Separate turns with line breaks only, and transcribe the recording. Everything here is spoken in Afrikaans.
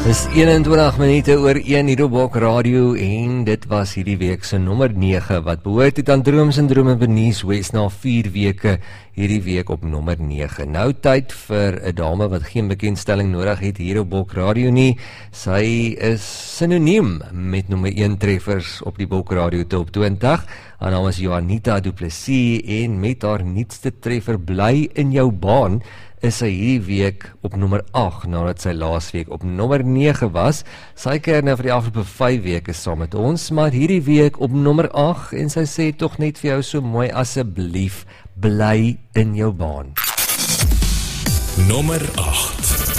Dis 21 minute oor 1 hier op Bok Radio en dit was hierdie week se nommer 9 wat behoort het aan Drome en Drome Bernice West na 4 weke hierdie week op nommer 9. Nou tyd vir 'n dame wat geen bekendstelling nodig het hier op Bok Radio nie. Sy is sinoniem met nommer 1 treffers op die Bok Radio Top 20. Haar naam is Juanita Du Plessis en met haar nuutste treffer Bly in jou baan is sy hierdie week op nommer 8 nadat sy laasweek op nommer 9 was. Sy keer nou vir die afgelope 5 weke saam met ons, maar hierdie week op nommer 8 en sy sê tog net vir jou so mooi, asseblief, bly in jou baan.
Nommer 8.